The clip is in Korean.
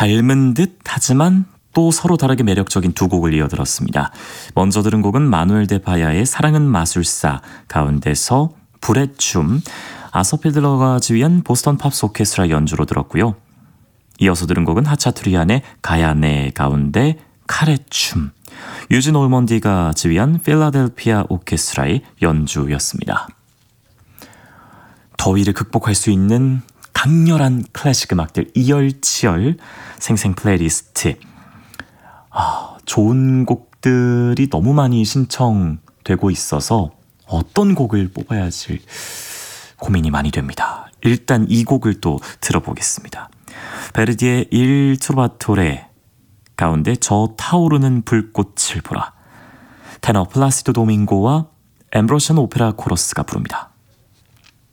닮은 듯 하지만 또 서로 다르게 매력적인 두 곡을 이어들었습니다. 먼저 들은 곡은 마누엘 데 바야의 사랑은 마술사 가운데서 불의 춤, 아서 필들러가 지휘한 보스턴 팝스 오케스트라 연주로 들었고요. 이어서 들은 곡은 하차투리안의 가야네 가운데 칼의 춤, 유진 올먼디가 지휘한 필라델피아 오케스트라의 연주였습니다. 더위를 극복할 수 있는 강렬한 클래식 음악들 이열치열 생생 플레이리스트. 좋은 곡들이 너무 많이 신청되고 있어서 어떤 곡을 뽑아야 할지 고민이 많이 됩니다. 일단 이 곡을 또 들어보겠습니다. 베르디의 일 트로바토레 가운데 저 타오르는 불꽃을 보라. 테너 플라시도 도밍고와 앰브로션 오페라 코러스가 부릅니다.